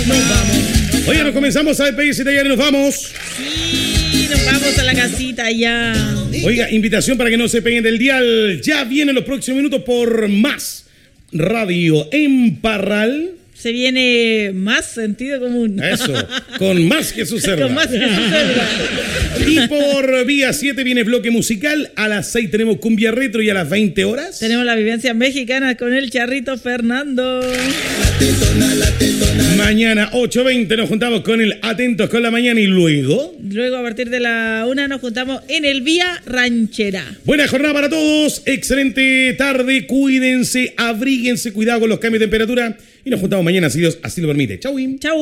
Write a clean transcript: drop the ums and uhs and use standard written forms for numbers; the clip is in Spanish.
Nos vamos. Oye, nos comenzamos a despedirse de allá y nos vamos. Sí, nos vamos a la casita ya. Oiga, invitación para que no se peguen del dial. Ya vienen los próximos minutos por más radio en Parral. Se viene más sentido común. Eso, con más que su cerda. Con más que su cerda. Y por vía 7 viene bloque musical. A las 6 tenemos cumbia retro y a las 20 horas tenemos la vivencia mexicana con el Charrito Fernando. Mañana 8:20 nos juntamos con el Atentos con la Mañana y luego a partir de la 1 nos juntamos en el Vía Ranchera. Buena jornada para todos, excelente tarde, cuídense, abríguense, cuidado con los cambios de temperatura y nos juntamos mañana si Dios así lo permite. Chau. Chau.